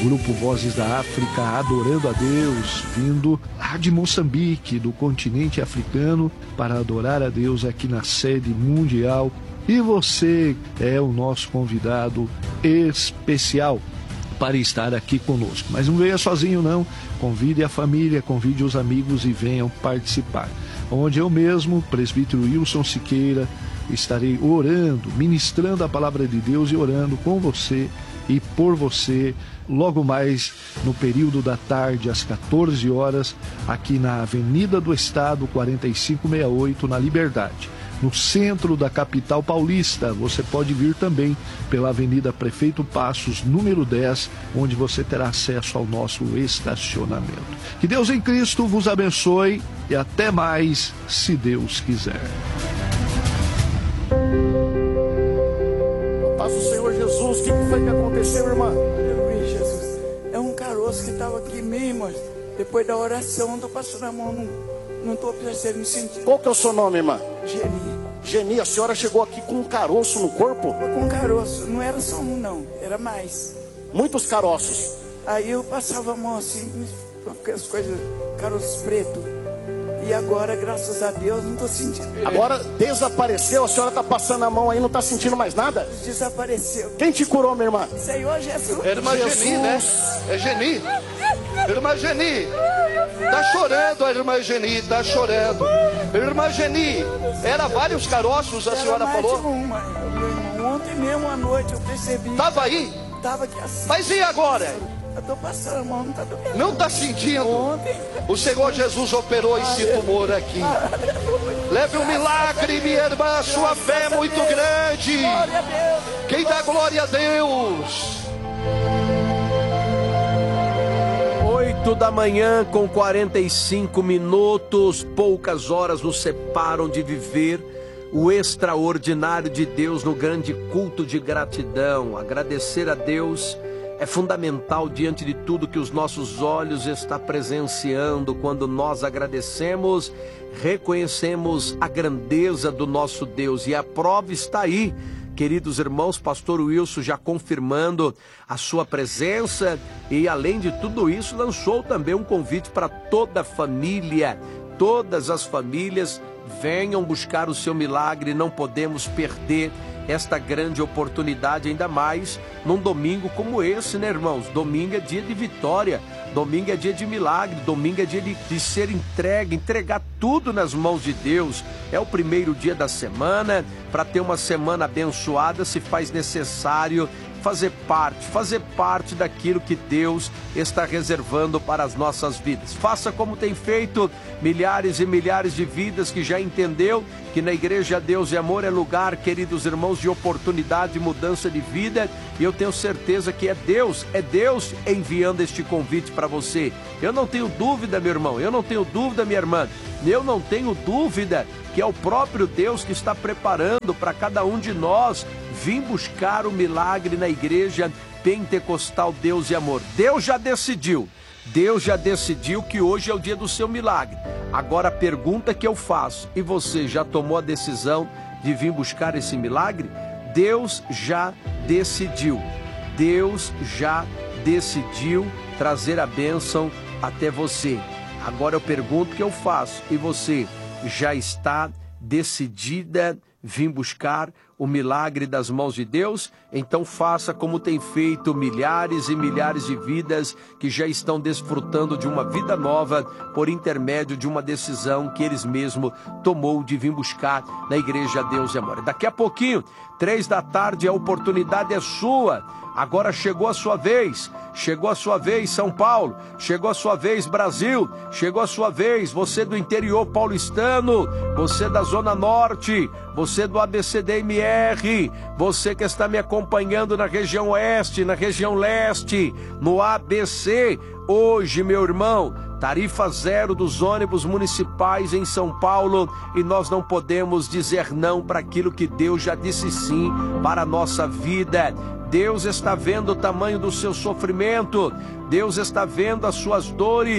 Grupo Vozes da África, adorando a Deus, vindo lá de Moçambique, do continente africano, para adorar a Deus aqui na sede mundial. E você é o nosso convidado especial para estar aqui conosco. Mas não venha sozinho não, convide a família, convide os amigos e venham participar. Onde eu mesmo, presbítero Wilson Siqueira, estarei orando, ministrando a palavra de Deus e orando com você e por você, logo mais no período da tarde, às 14 horas, aqui na Avenida do Estado, 4568, na Liberdade, no centro da capital paulista. Você pode vir também pela Avenida Prefeito Passos, número 10, onde você terá acesso ao nosso estacionamento. Que Deus em Cristo vos abençoe e até mais, se Deus quiser. Paz do Senhor Jesus, o que foi que aconteceu, irmã? Aleluia, Jesus. É um caroço que estava aqui mesmo, depois da oração, estou passando a mão, não estou percebendo sentir. Qual que é o seu nome, irmã? Geni. Geni, a senhora chegou aqui com um caroço no corpo? Com caroço, não era só um não, era mais. Muitos caroços. Aí eu passava a mão assim, com aquelas coisas, caroços pretos. E agora, graças a Deus, não estou sentindo. Agora desapareceu, a senhora está passando a mão aí, não está sentindo mais nada? Desapareceu. Quem te curou, minha irmã? Senhor Jesus. É irmã Geni, né? É Geni. Irmã Geni. Tá chorando a irmã Geni, tá chorando. Irmã Geni, era vários caroços, a senhora falou? Uma, meu irmão. Ontem mesmo à noite eu percebi. Tava aí? Tava aqui assim. Mas e agora? Eu tô passando a mão, não tá doendo. Não tá sentindo? Ontem. O Senhor Jesus operou esse tumor aqui. Leve um milagre, minha irmã, sua fé é muito grande. Glória a Deus. Quem dá glória a Deus? 8 da manhã com 45 minutos, poucas horas nos separam de viver o extraordinário de Deus no grande culto de gratidão. Agradecer a Deus é fundamental diante de tudo que os nossos olhos estão presenciando. Quando nós agradecemos, reconhecemos a grandeza do nosso Deus. E a prova está aí, queridos irmãos, pastor Wilson já confirmando a sua presença. E além de tudo isso, lançou também um convite para toda a família. Todas as famílias venham buscar o seu milagre. Não podemos perder esta grande oportunidade, ainda mais num domingo como esse, né, irmãos? Domingo é dia de vitória, domingo é dia de milagre, domingo é dia de ser entregar tudo nas mãos de Deus. É o primeiro dia da semana. Para ter uma semana abençoada, se faz necessário fazer parte daquilo que Deus está reservando para as nossas vidas. Faça como tem feito milhares e milhares de vidas que já entendeu que na Igreja Deus e Amor é lugar, queridos irmãos, de oportunidade, de mudança de vida. E eu tenho certeza que é Deus enviando este convite para você. Eu não tenho dúvida, meu irmão, eu não tenho dúvida, minha irmã, eu não tenho dúvida que é o próprio Deus que está preparando para cada um de nós vir buscar o milagre na Igreja Pentecostal Deus e Amor. Deus já decidiu que hoje é o dia do seu milagre. Agora a pergunta que eu faço, e você já tomou a decisão de vir buscar esse milagre? Deus já decidiu trazer a bênção até você. Agora eu pergunto que eu faço, e você já está decidida vir buscar o milagre das mãos de Deus? Então faça como tem feito milhares e milhares de vidas que já estão desfrutando de uma vida nova por intermédio de uma decisão que eles mesmos tomou de vir buscar na Igreja Deus e Amor. Daqui a pouquinho, 3 da tarde, a oportunidade é sua. Agora chegou a sua vez, São Paulo, chegou a sua vez, Brasil, chegou a sua vez, você do interior paulistano, você da Zona Norte, você do ABCDMR, você que está me acompanhando na região Oeste, na região Leste, no ABC. Hoje, meu irmão, tarifa zero dos ônibus municipais em São Paulo, e nós não podemos dizer não para aquilo que Deus já disse sim para a nossa vida. Deus está vendo o tamanho do seu sofrimento, Deus está vendo as suas dores,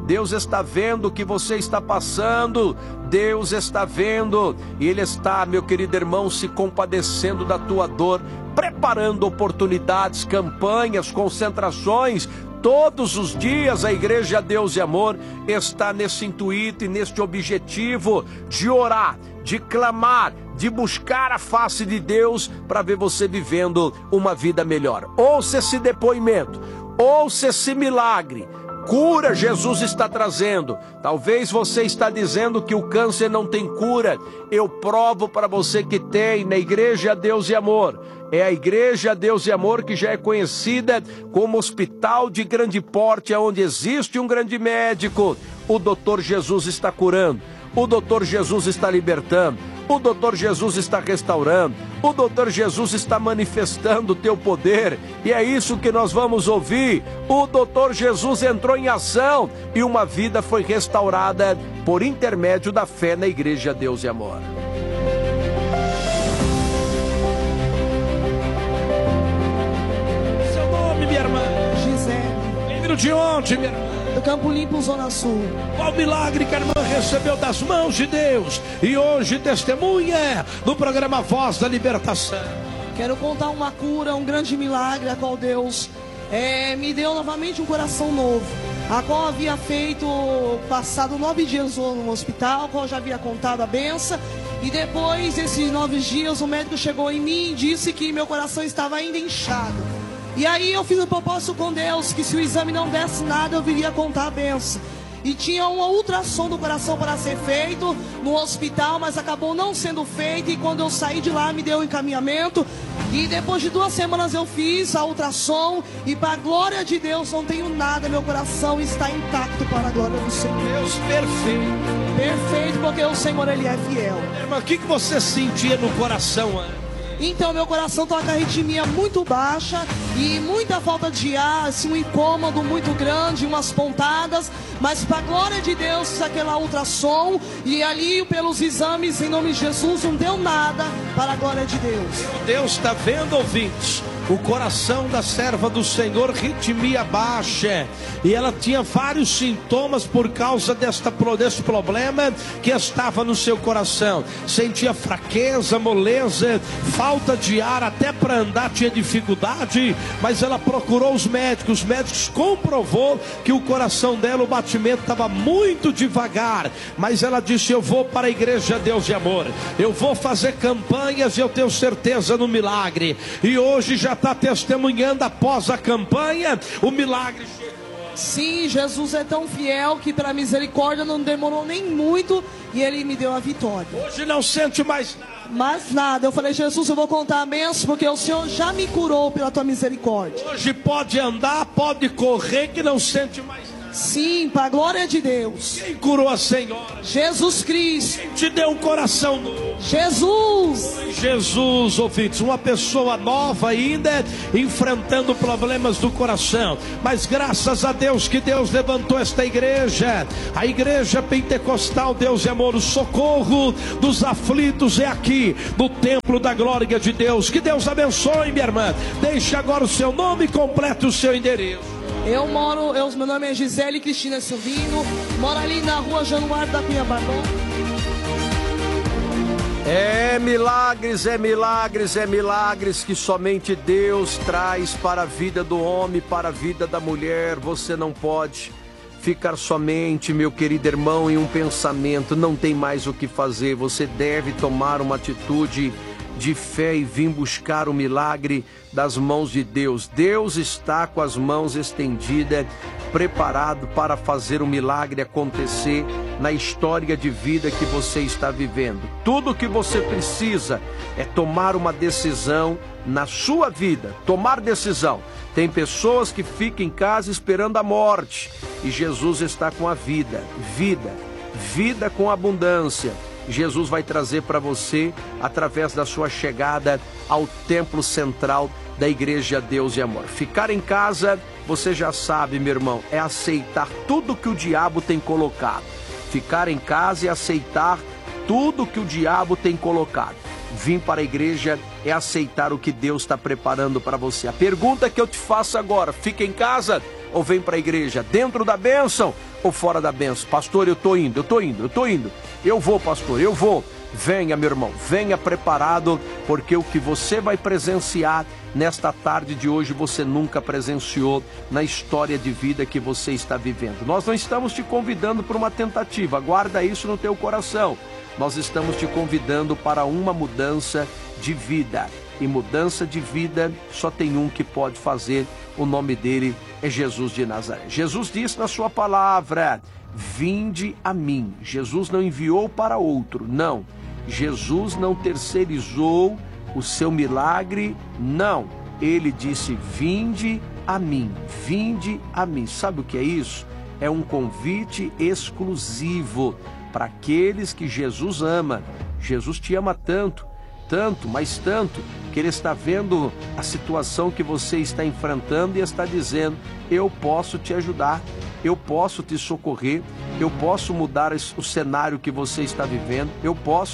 Deus está vendo o que você está passando, Deus está vendo, e Ele está, meu querido irmão, se compadecendo da tua dor, preparando oportunidades, campanhas, concentrações. Todos os dias a Igreja Deus e Amor está nesse intuito e neste objetivo de orar, de clamar, de buscar a face de Deus para ver você vivendo uma vida melhor. Ouça esse depoimento, ouça esse milagre. Cura Jesus está trazendo. Talvez você está dizendo que o câncer não tem cura. Eu provo para você que tem na Igreja Deus e Amor. É a Igreja Deus e Amor que já é conhecida como hospital de grande porte, onde existe um grande médico. O Dr. Jesus está curando. O Dr. Jesus está libertando. O Dr. Jesus está restaurando. O Dr. Jesus está manifestando o teu poder. E é isso que nós vamos ouvir. O Dr. Jesus entrou em ação e uma vida foi restaurada por intermédio da fé na Igreja Deus e Amor. Seu nome, minha irmã? Gisele. Lembro de onde, minha irmã? Do Campo Limpo, Zona Sul. Qual milagre que a irmã recebeu das mãos de Deus e hoje testemunha no programa Voz da Libertação? Quero contar uma cura, um grande milagre, a qual Deus me deu novamente um coração novo, a qual havia feito, passado 9 dias no hospital, a qual já havia contado a benção. E depois desses 9 dias, o médico chegou em mim e disse que meu coração estava ainda inchado. E aí eu fiz um propósito com Deus, que se o exame não desse nada, eu viria contar a benção. E tinha uma ultrassom do coração para ser feito no hospital, mas acabou não sendo feito. E quando eu saí de lá, me deu um encaminhamento. E depois de 2 semanas eu fiz a ultrassom. E para a glória de Deus, não tenho nada. Meu coração está intacto para a glória do Senhor. Deus perfeito. Perfeito, porque o Senhor, Ele é fiel. Irmã, o que você sentia no coração, Ana? Então meu coração está com a arritmia muito baixa e muita falta de ar, assim, um incômodo muito grande, umas pontadas, mas para a glória de Deus, fiz aquela ultrassom e ali pelos exames, em nome de Jesus, não deu nada, para a glória de Deus. Deus está vendo, ouvintes, o coração da serva do Senhor, arritmia baixa, e ela tinha vários sintomas por causa desse problema que estava no seu coração. Sentia fraqueza, moleza, falta de ar, até para andar tinha dificuldade, mas ela procurou os médicos comprovou que o coração dela, o batimento estava muito devagar, mas ela disse: eu vou para a Igreja Deus e Amor, eu vou fazer campanhas e eu tenho certeza no milagre. E hoje já está testemunhando, após a campanha, o milagre chegou. Sim, Jesus é tão fiel que pela misericórdia não demorou nem muito e Ele me deu a vitória. Hoje não sente mais nada. Mais nada. Eu falei: Jesus, eu vou contar a bênção, porque o Senhor já me curou pela tua misericórdia. Hoje pode andar, pode correr, que não sente mais nada. Sim, para a glória de Deus. Quem curou a senhora? Jesus Cristo. Quem te deu um coração novo? Jesus. Jesus, ouvintes, uma pessoa nova ainda, enfrentando problemas do coração, mas graças a Deus que Deus levantou esta igreja, a Igreja Pentecostal Deus e Amor. O socorro dos aflitos é aqui, no templo da glória de Deus. Que Deus abençoe, minha irmã. Deixe agora o seu nome completo, o seu endereço. Meu nome é Gisele Cristina Silvino, moro ali na rua Januário da Cunha Barbosa. É milagres que somente Deus traz para a vida do homem, para a vida da mulher. Você não pode ficar somente, meu querido irmão, em um pensamento. Não tem mais o que fazer. Você deve tomar uma atitude de fé e vir buscar o milagre das mãos de Deus. Deus está com as mãos estendidas, preparado para fazer o milagre acontecer na história de vida que você está vivendo. Tudo o que você precisa é tomar uma decisão na sua vida, tomar decisão. Tem pessoas que ficam em casa esperando a morte, e Jesus está com a vida com abundância. Jesus vai trazer para você através da sua chegada ao templo central da Igreja Deus e Amor. Ficar em casa, você já sabe, meu irmão, é aceitar tudo que o diabo tem colocado. Ficar em casa é aceitar tudo que o diabo tem colocado. Vir para a igreja é aceitar o que Deus está preparando para você. A pergunta que eu te faço agora: fica em casa ou vem para a igreja? Dentro da bênção ou fora da bênção? Pastor, eu tô indo. Eu vou, pastor, eu vou. Venha, meu irmão, venha preparado, porque o que você vai presenciar nesta tarde de hoje, você nunca presenciou na história de vida que você está vivendo. Nós não estamos te convidando para uma tentativa, guarda isso no teu coração. Nós estamos te convidando para uma mudança de vida. E mudança de vida só tem um que pode fazer, o nome dele é Jesus de Nazaré. Jesus disse na sua palavra: vinde a mim. Jesus não enviou para outro, não. Jesus não terceirizou o seu milagre, não. Ele disse: vinde a mim, vinde a mim. Sabe o que é isso? É um convite exclusivo para aqueles que Jesus ama. Jesus te ama tanto, mas tanto, que Ele está vendo a situação que você está enfrentando e está dizendo: eu posso te ajudar, eu posso te socorrer, eu posso mudar o cenário que você está vivendo, eu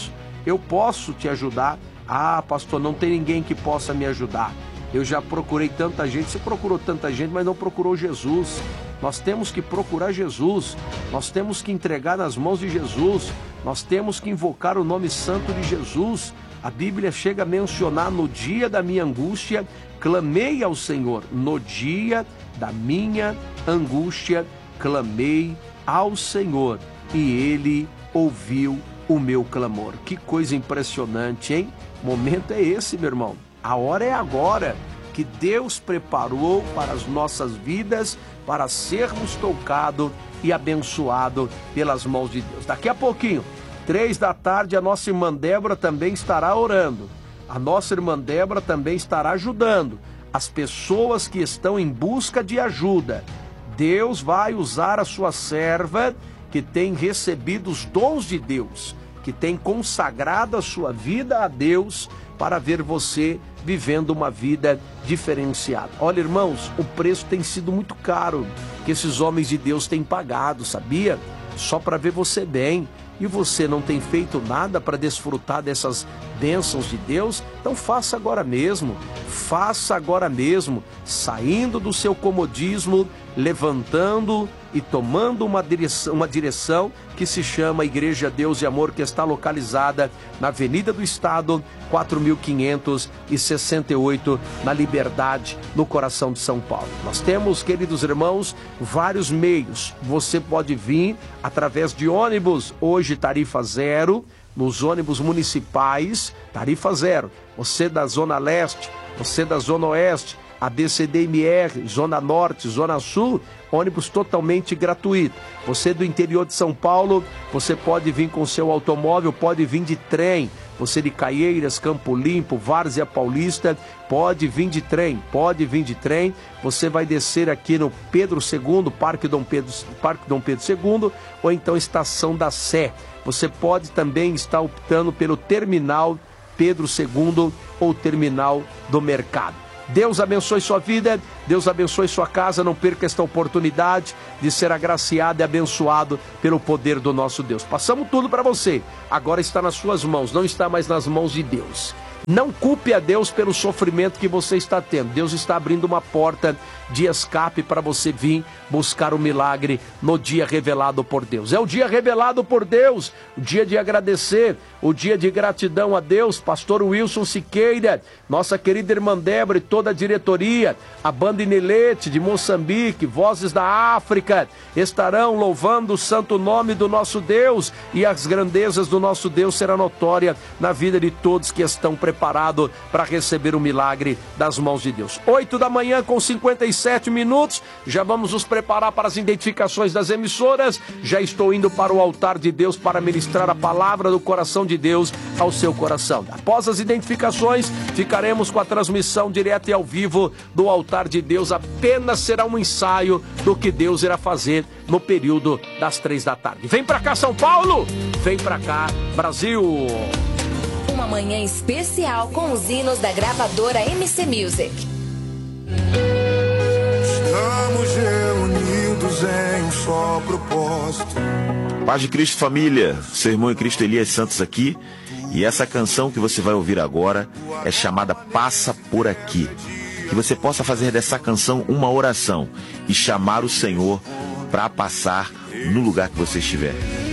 posso te ajudar. Ah, pastor, não tem ninguém que possa me ajudar. Eu já procurei tanta gente, você procurou tanta gente, mas não procurou Jesus. Nós temos que procurar Jesus, nós temos que entregar nas mãos de Jesus, nós temos que invocar o nome santo de Jesus. A Bíblia chega a mencionar: no dia da minha angústia, clamei ao Senhor. No dia da minha angústia, clamei ao Senhor, e Ele ouviu o meu clamor. Que coisa impressionante, hein? O momento é esse, meu irmão. A hora é agora, que Deus preparou para as nossas vidas, para sermos tocados e abençoados pelas mãos de Deus. Daqui a pouquinho, 3 da tarde, a nossa irmã Débora também estará orando. A nossa irmã Débora também estará ajudando as pessoas que estão em busca de ajuda. Deus vai usar a sua serva, que tem recebido os dons de Deus, que tem consagrado a sua vida a Deus, para ver você vivendo uma vida diferenciada. Olha, irmãos, o preço tem sido muito caro que esses homens de Deus têm pagado, sabia? Só para ver você bem. E você não tem feito nada para desfrutar dessas bênçãos de Deus? Então faça agora mesmo, saindo do seu comodismo, levantando e tomando uma direção que se chama Igreja Deus e Amor, que está localizada na Avenida do Estado, 4568, na Liberdade, no coração de São Paulo. Nós temos, queridos irmãos, vários meios. Você pode vir através de ônibus, hoje tarifa zero, nos ônibus municipais, tarifa zero. Você da Zona Leste, você da Zona Oeste, ABCDMR, Zona Norte, Zona Sul, ônibus totalmente gratuito. Você do interior de São Paulo, você pode vir com seu automóvel, pode vir de trem. Você de Caieiras, Campo Limpo, Várzea Paulista, pode vir de trem. Você vai descer aqui no Pedro II, Parque Dom Pedro II, ou então Estação da Sé. Você pode também estar optando pelo Terminal Pedro II ou Terminal do Mercado. Deus abençoe sua vida, Deus abençoe sua casa. Não perca esta oportunidade de ser agraciado e abençoado pelo poder do nosso Deus. Passamos tudo para você, agora está nas suas mãos, não está mais nas mãos de Deus. Não culpe a Deus pelo sofrimento que você está tendo. Deus está abrindo uma porta de escape para você vir buscar o milagre no dia revelado por Deus. É o dia revelado por Deus, o dia de agradecer, o dia de gratidão a Deus. Pastor Wilson Siqueira, nossa querida irmã Débora e toda a diretoria, a banda Inelete de Moçambique, Vozes da África, estarão louvando o santo nome do nosso Deus, e as grandezas do nosso Deus serão notórias na vida de todos que estão preparados para receber o milagre das mãos de Deus. 8 da manhã com 57 minutos, já vamos nos preparar para as identificações das emissoras. Já estou indo para o altar de Deus para ministrar a palavra do coração de Deus ao seu coração. Após as identificações, ficaremos com a transmissão direta e ao vivo do altar de Deus. Apenas será um ensaio do que Deus irá fazer no período das 3 da tarde. Vem para cá, São Paulo! Vem para cá, Brasil! Uma manhã especial com os hinos da gravadora MC Music. Estamos reunidos em um só propósito. Paz de Cristo, família. Seu irmão em Cristo Elias Santos aqui. E essa canção que você vai ouvir agora é chamada Passa Por Aqui. Que você possa fazer dessa canção uma oração e chamar o Senhor para passar no lugar que você estiver.